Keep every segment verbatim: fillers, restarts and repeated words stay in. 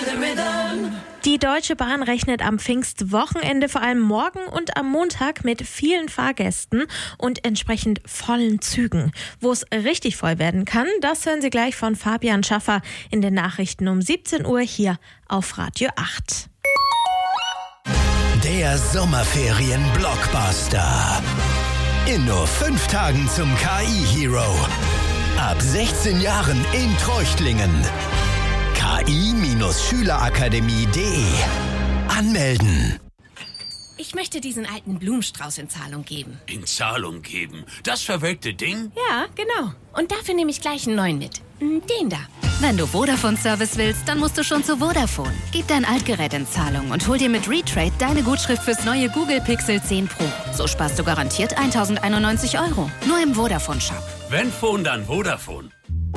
Die Deutsche Bahn rechnet am Pfingstwochenende, vor allem morgen und am Montag, mit vielen Fahrgästen und entsprechend vollen Zügen. Wo es richtig voll werden kann, das hören Sie gleich von Fabian Schaffer in den Nachrichten um siebzehn Uhr hier auf Radio acht. Der Sommerferien-Blockbuster. In nur fünf Tagen zum K I-Hero. Ab sechzehn Jahren in Treuchtlingen. K I Schülerakademie punkt de. Anmelden. Ich möchte diesen alten Blumenstrauß in Zahlung geben. In Zahlung geben? Das verwelkte Ding? Ja, genau. Und dafür nehme ich gleich einen neuen mit. Den da. Wenn du Vodafone-Service willst, dann musst du schon zu Vodafone. Gib dein Altgerät in Zahlung und hol dir mit Retrade deine Gutschrift fürs neue Google Pixel zehn Pro. So sparst du garantiert eintausendeinundneunzig Euro. Nur im Vodafone-Shop. Wenn Phone, dann Vodafone.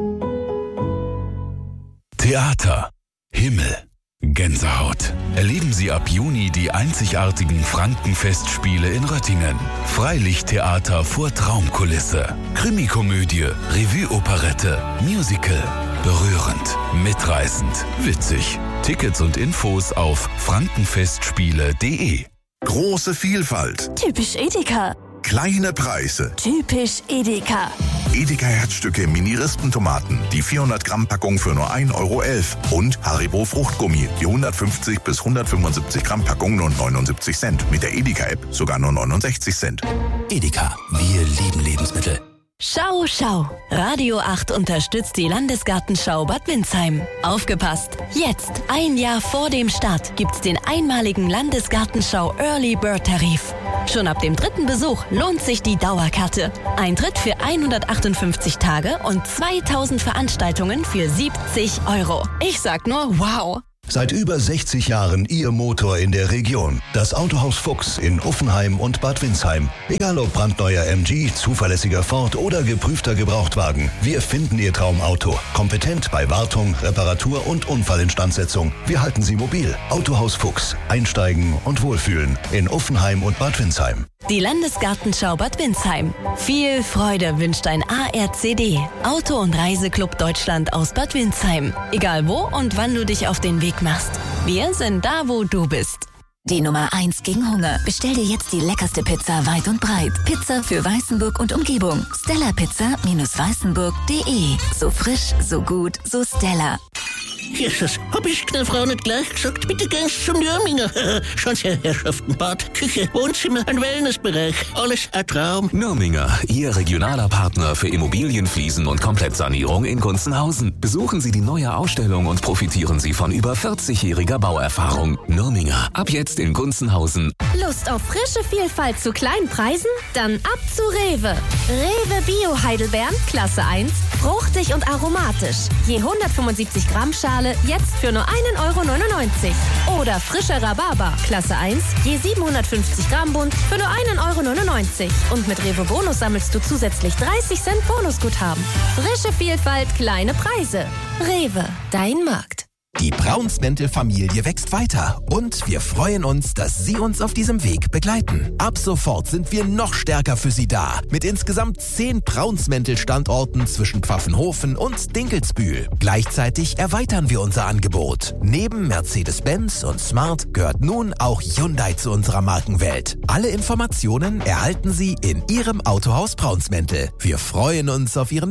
Theater, Himmel, Gänsehaut. Erleben Sie ab Juni die einzigartigen Frankenfestspiele in Röttingen. Freilichttheater vor Traumkulisse. Krimikomödie, Revue-Operette, Musical. Berührend, mitreißend, witzig. Tickets und Infos auf frankenfestspiele punkt de. Große Vielfalt. Typisch Edeka. Kleine Preise. Typisch Edeka. Edeka Herzstücke Mini-Rispentomaten, die vierhundert Gramm Packung für nur ein Euro elf. Und Haribo Fruchtgummi, die hundertfünfzig bis hundertfünfundsiebzig Gramm Packung nur neunundsiebzig Cent. Mit der Edeka-App sogar nur neunundsechzig Cent. Edeka, wir lieben Lebensmittel. Schau, schau. Radio acht unterstützt die Landesgartenschau Bad Windsheim. Aufgepasst! Jetzt, ein Jahr vor dem Start, gibt's den einmaligen Landesgartenschau Early Bird Tarif. Schon ab dem dritten Besuch lohnt sich die Dauerkarte. Eintritt für hundertachtundfünfzig Tage und zweitausend Veranstaltungen für siebzig Euro. Ich sag nur wow! Seit über sechzig Jahren Ihr Motor in der Region. Das Autohaus Fuchs in Uffenheim und Bad Windsheim. Egal ob brandneuer M G, zuverlässiger Ford oder geprüfter Gebrauchtwagen. Wir finden Ihr Traumauto. Kompetent bei Wartung, Reparatur und Unfallinstandsetzung. Wir halten Sie mobil. Autohaus Fuchs. Einsteigen und wohlfühlen. In Uffenheim und Bad Windsheim. Die Landesgartenschau Bad Windsheim. Viel Freude wünscht ein A R C D. Auto- und Reiseclub Deutschland aus Bad Windsheim. Egal wo und wann du dich auf den Weg machst. Wir sind da, wo du bist. Die Nummer eins gegen Hunger. Bestell dir jetzt die leckerste Pizza weit und breit. Pizza für Weißenburg und Umgebung. Stella Pizza Weißenburg punkt de. So frisch, so gut, so Stella. Jesus, hab ich der Frau nicht gleich gesagt, bitte gehen Sie zum Nürminger. Schauen Sie, Herrschaften, Bad, Küche, Wohnzimmer, ein Wellnessbereich, alles ein Traum. Nürminger, Ihr regionaler Partner für Immobilienfliesen und Komplettsanierung in Gunzenhausen. Besuchen Sie die neue Ausstellung und profitieren Sie von über vierzigjähriger Bauerfahrung. Nürminger, ab jetzt in Gunzenhausen. Lust auf frische Vielfalt zu kleinen Preisen? Dann ab zu Rewe. Rewe Bio Heidelbeeren, Klasse eins, fruchtig und aromatisch. Je hundertfünfundsiebzig Gramm Schale jetzt für nur einen Euro neunundneunzig. Oder frischer Rhabarber, Klasse eins, je siebenhundertfünfzig Gramm Bund für nur einen Euro neunundneunzig. Und mit Rewe Bonus sammelst du zusätzlich dreißig Cent Bonusguthaben. Frische Vielfalt, kleine Preise. Rewe, dein Markt. Die Braunsmäntel-Familie wächst weiter und wir freuen uns, dass Sie uns auf diesem Weg begleiten. Ab sofort sind wir noch stärker für Sie da, mit insgesamt zehn Braunsmäntel-Standorten zwischen Pfaffenhofen und Dinkelsbühl. Gleichzeitig erweitern wir unser Angebot. Neben Mercedes-Benz und Smart gehört nun auch Hyundai zu unserer Markenwelt. Alle Informationen erhalten Sie in Ihrem Autohaus Braunsmäntel. Wir freuen uns auf Ihren